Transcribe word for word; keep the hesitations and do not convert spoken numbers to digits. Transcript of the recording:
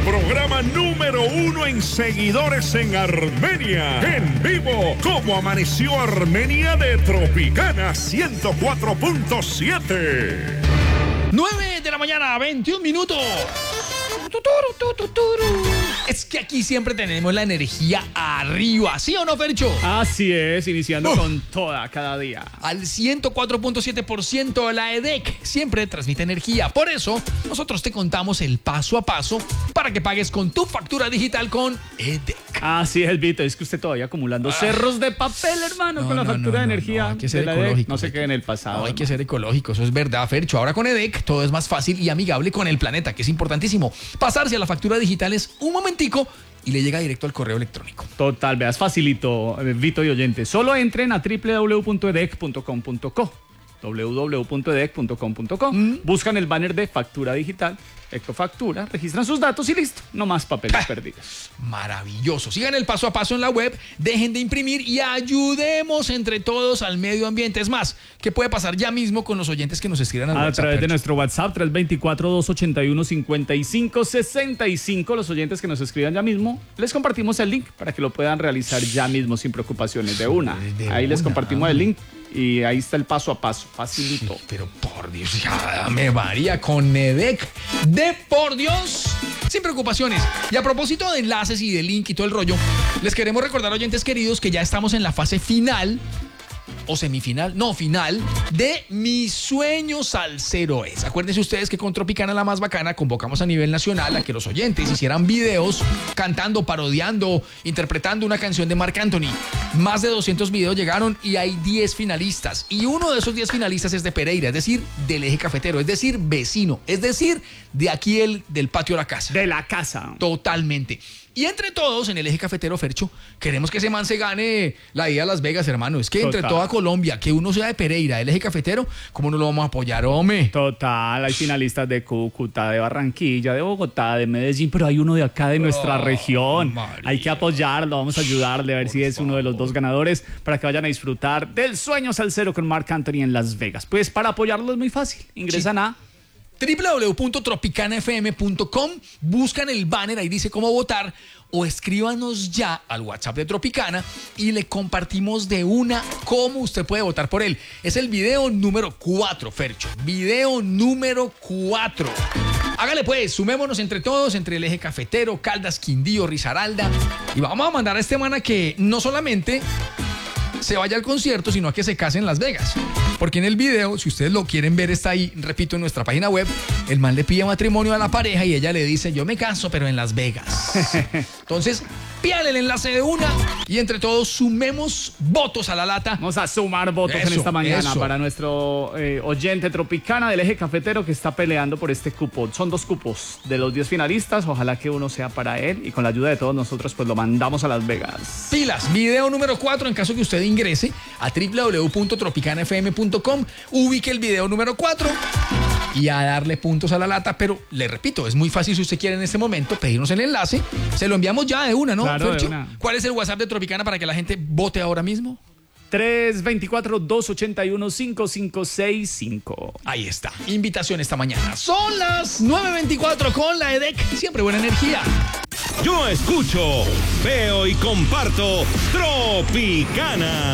programa número uno en seguidores en Armenia. En vivo, como amaneció Armenia de Tropicana ciento cuatro punto siete. nueve de la mañana, veintiún minutos. Es que aquí siempre tenemos la energía arriba, ¿sí o no, Fercho? Así es, iniciando Uh. con toda cada día. Al ciento cuatro punto siete por ciento la E D E C siempre transmite energía. Por eso, nosotros te contamos el paso a paso para que pagues con tu factura digital con E D E C. Así es, Vito, es que usted todavía acumulando cerros de papel, hermano, No, con la no, factura no, de no, energía. no, hay que ser de la E D E C. ecológico. No se quede en el pasado. No, hay hermano. que ser ecológico, eso es verdad, Fercho. Ahora con E D E C todo es más fácil y amigable con el planeta, que es importantísimo. Pasarse a la factura digital es un momentico y le llega directo al correo electrónico. Total, veas, facilito, eh, Vito y oyentes. Solo entren a doble u doble u doble u punto e d e c punto com punto co. doble u doble u doble u punto e d e c punto com punto co. Mm. Buscan el banner de factura digital, Ecofactura, registran sus datos y listo. No más papeles Ah. perdidos. Maravilloso. Sigan el paso a paso en la web, dejen de imprimir y ayudemos entre todos al medio ambiente. Es más, ¿qué puede pasar ya mismo con los oyentes que nos escriban al A WhatsApp? través de Fercho? nuestro WhatsApp tres dos cuatro, dos ocho uno, cinco cinco seis cinco, los oyentes que nos escriban ya mismo, les compartimos el link para que lo puedan realizar ya mismo sin preocupaciones de una. De Ahí les una. compartimos el link y ahí está el paso a paso, facilito. Pero por Dios, ya me varía con E D E C. De por Dios, sin preocupaciones. Y a propósito de enlaces y de link y todo el rollo, les queremos recordar, oyentes queridos, que ya estamos en la fase final o semifinal, no, final de Mi Sueño Salsero Es. Acuérdense ustedes que con Tropicana La Más Bacana convocamos a nivel nacional a que los oyentes hicieran videos cantando, parodiando, interpretando una canción de Marc Anthony. Más de doscientos videos llegaron y hay diez finalistas. Y uno de esos diez finalistas es de Pereira, es decir, del eje cafetero, es decir, vecino, es decir, de aquí el, del patio de la casa. De la casa. Totalmente. Y entre todos, en el eje cafetero, Fercho, queremos que ese man se gane la ida a Las Vegas, hermano. Es que entre Total. toda Colombia, que uno sea de Pereira, el eje cafetero, ¿cómo no lo vamos a apoyar, hombre? Total, hay finalistas de Cúcuta, de Barranquilla, de Bogotá, de Medellín, pero hay uno de acá de nuestra Oh, región. María. Hay que apoyarlo, vamos a ayudarle a ver si es uno de los dos ganadores para que vayan a disfrutar del sueño salsero con Marc Anthony en Las Vegas. Pues para apoyarlo es muy fácil. Ingresan a doble u doble u doble u punto tropicana f m punto com, buscan el banner, ahí dice cómo votar, o escríbanos ya al WhatsApp de Tropicana y le compartimos de una cómo usted puede votar por él. Es el video número cuatro, Fercho. Video número cuatro. Hágale pues, sumémonos entre todos, entre el eje cafetero, Caldas, Quindío, Risaralda, y vamos a mandar a este man a que no solamente se vaya al concierto, sino a que se case en Las Vegas. Porque en el video, si ustedes lo quieren ver, está ahí, repito, en nuestra página web, el man le pide matrimonio a la pareja y ella le dice, yo me caso, pero en Las Vegas. Entonces, pídale el enlace de una y entre todos sumemos votos a la lata. Vamos a sumar votos Eso, en esta mañana eso. para nuestro eh, oyente Tropicana del eje cafetero que está peleando por este cupo. Son dos cupos de los diez finalistas. Ojalá que uno sea para él y con la ayuda de todos nosotros pues lo mandamos a Las Vegas. Pilas, video número cuatro, en caso que usted ingrese a doble u doble u doble u punto tropicana f m punto com, ubique el video número cuatro y a darle puntos a la lata, pero le repito, es muy fácil si usted quiere en este momento pedirnos el enlace, se lo enviamos ya de una, ¿no, Claro, de Fercho? una. ¿Cuál es el WhatsApp de Tropicana para que la gente vote ahora mismo? tres dos cuatro, dos ocho uno, cinco cinco seis cinco. Ahí está, invitación esta mañana. Son las nueve veinticuatro con la E D E C, siempre buena energía. Yo escucho, veo y comparto Tropicana.